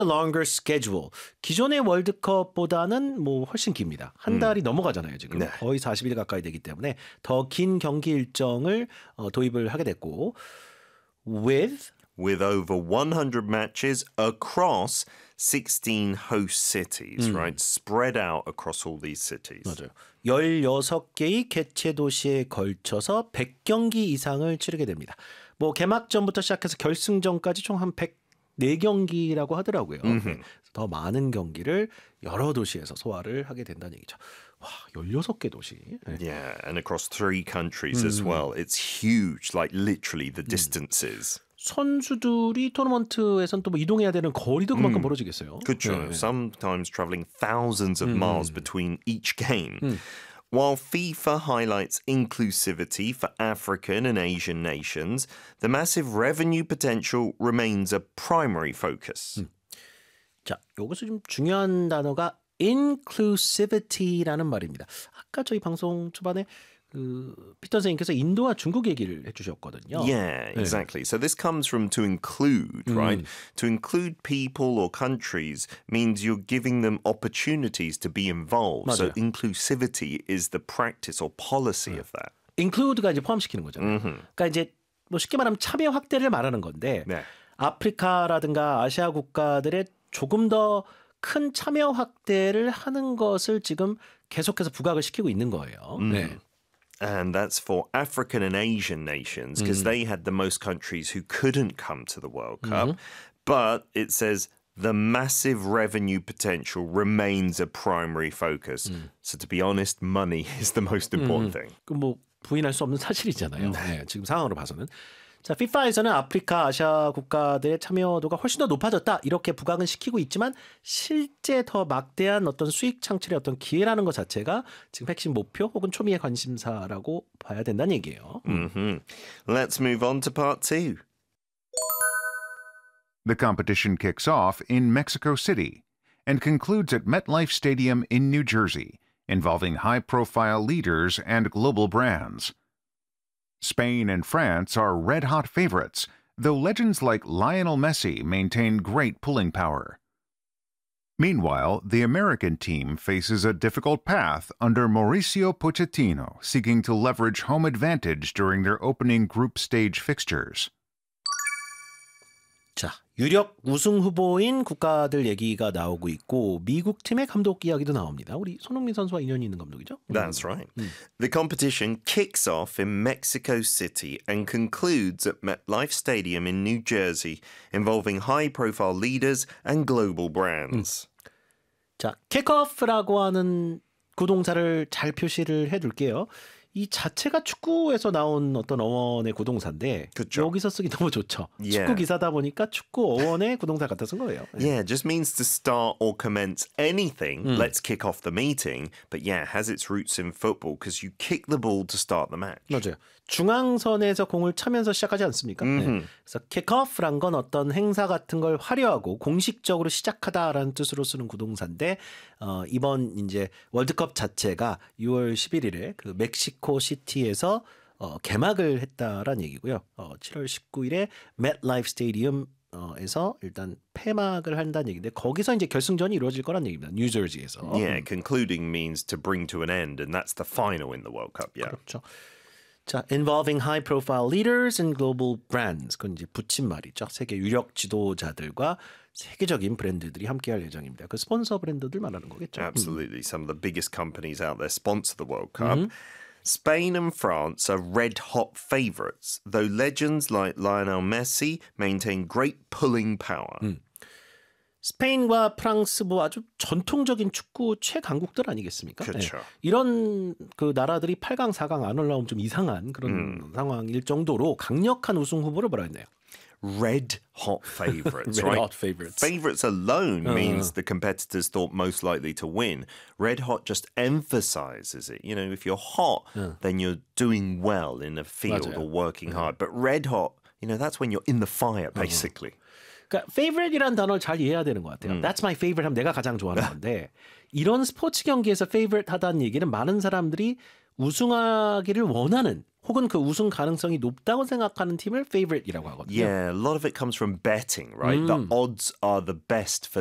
longer schedule. 기존의 월드컵보다는 뭐 훨씬 깁니다. 한 달이 넘어가잖아요, 지금. 네. 거의 40일 가까이 되기 때문에 더 긴 경기 일정을 도입을 하게 됐고 with over 100 matches across 16 host cities, right? Spread out across all these cities. 맞아요. 16개의 개최 도시에 걸쳐서 100경기 이상을 치르게 됩니다. 뭐 개막전부터 시작해서 결승전까지 총 한 104경기라고 하더라고요. 더 많은 경기를 여러 도시에서 소화를 하게 된다는 얘기죠. 와, 16개 도시. 네. Yeah, and across 3 countries as well. It's huge, like literally the distances. 선수들이 토너먼트에선 또 뭐 이동해야 되는 거리도 그만큼 벌어지겠어요. 그렇죠. 네. Sometimes traveling thousands of miles between each game. While FIFA highlights inclusivity for African and Asian nations, the massive revenue potential remains a primary focus. 자, 여기서 좀 중요한 단어가 inclusivity라는 말입니다. 아까 저희 방송 초반에 피터 선생님께서 인도와 중국 얘기를 해주셨거든요. Yeah, exactly. So this comes from to include, right? To include people or countries means you're giving them opportunities to be involved. So 맞아요. inclusivity is the practice or policy of that. include가 이제 포함시키는 거잖아요. 그러니까 이제 뭐 쉽게 말하면 참여 확대를 말하는 건데 네. 아프리카라든가 아시아 국가들의 조금 더 큰 참여 확대를 하는 것을 지금 계속해서 부각을 시키고 있는 거예요. 네. And that's for African and Asian nations because they had the most countries who couldn't come to the World Cup. But it says the massive revenue potential remains a primary focus. So to be honest, money is the most important thing. 그 뭐 부인할 수 없는 사실이잖아요. 네, 지금 상황으로 봐서는. 자, FIFA에서는 아프리카, 아시아 국가들의 참여도가 훨씬 더 높아졌다. 이렇게 부각은 시키고 있지만 실제 더 막대한 어떤 수익 창출의 어떤 기회라는 것 자체가 지금 핵심 목표 혹은 초미의 관심사라고 봐야 된다는 얘기예요. Let's move on to part 2. The competition kicks off in Mexico City and concludes at MetLife Stadium in New Jersey, involving high-profile leaders and global brands. Spain and France are red-hot favorites, though legends like Lionel Messi maintain great pulling power. Meanwhile, the American team faces a difficult path under Mauricio Pochettino, seeking to leverage home advantage during their opening group stage fixtures. 자, 유력 우승 후보인 국가들 얘기가 나오고 있고 미국 팀의 감독 이야기도 나옵니다. 우리 손흥민 선수와 인연이 있는 감독이죠? That's right. The competition kicks off in Mexico City and concludes at MetLife Stadium in New Jersey, involving high-profile leaders and global brands. 자, 킥오프라고 하는 구동사를 잘 표시를 해둘게요. 이 자체가 축구에서 나온 어떤 어원의 구동사인데 그쵸. 여기서 쓰기 너무 좋죠. Yeah. 축구 기사다 보니까 축구 어원의 구동사 갖다 쓴 거예요. Yeah, just means to start or commence anything. Let's kick off the meeting. But yeah, has its roots in football because you kick the ball to start the match. 맞아요. 중앙선에서 공을 차면서 시작하지 않습니까? 네. 그래서 킥오프란 건 어떤 행사 같은 걸 화려하고 공식적으로 시작하다라는 뜻으로 쓰는 구동사인데 이번 이제 월드컵 자체가 6월 11일에 그 멕시코 시티에서 개막을 했다라는 얘기고요. 7월 19일에 MetLife Stadium에서 일단 폐막을 한다는 얘기인데 거기서 이제 결승전이 이루어질 거란 얘기입니다. 뉴저지에서. Yeah, concluding means to bring to an end, and that's the final in the World Cup. Yeah. 그렇죠. 자, involving high-profile leaders and global brands. 그건 이제 붙임말이죠. 세계 유력 지도자들과 세계적인 브랜드들이 함께할 예정입니다. 그 스폰서 브랜드들 말하는 거겠죠. Absolutely. Some of the biggest companies out there sponsor the World Cup. Spain and France are red-hot favourites, though legends like Lionel Messi maintain great pulling power. 스페인과 프랑스 뭐 아주 전통적인 축구 최강국들 아니겠습니까? 그렇죠. 네. 이런 그 나라들이 8강, 4강 안 올라오면 좀 이상한 그런 상황일 정도로 강력한 우승 후보를 뭐라 했나요? Red hot favourites, Red right? hot favourites. Favourites alone means the competitors thought most likely to win. Red hot just emphasizes it. You know, if you're hot, then you're doing well in a field 맞아요. or working hard. But red hot, you know, that's when you're in the fire, basically. 그러니까 favorite이라는 단어를 잘 이해해야 되는 것 같아요. That's my favorite 하면 내가 가장 좋아하는 건데 이런 스포츠 경기에서 favorite 하다는 얘기는 많은 사람들이 우승하기를 원하는 혹은 그 우승 가능성이 높다고 생각하는 팀을 favorite이라고 하거든요. Yeah, a lot of it comes from betting, right? The odds are the best for